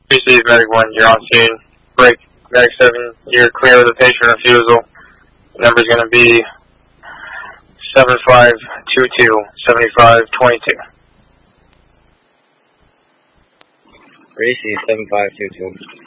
Receive Medic 1, you're on scene. Break. Medic 7, you're clear of the patient refusal. The number's going to be 7522 7522. Receive 7522.